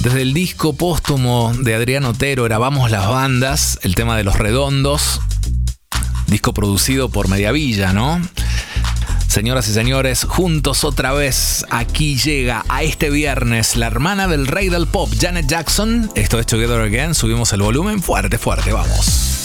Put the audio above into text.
Desde el disco póstumo de Adrián Otero, Grabamos las bandas, el tema de Los Redondos, disco producido por Mediavilla, ¿no? Señoras y señores, juntos otra vez, aquí llega a este viernes la hermana del rey del pop, Janet Jackson. Esto es Together Again, subimos el volumen fuerte, fuerte, vamos.